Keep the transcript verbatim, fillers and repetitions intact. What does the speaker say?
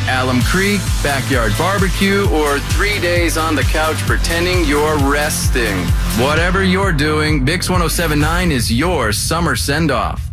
Alum Creek, backyard barbecue, or three days on the couch pretending you're resting. Whatever you're doing, Bix one oh seven point nine is your summer send-off.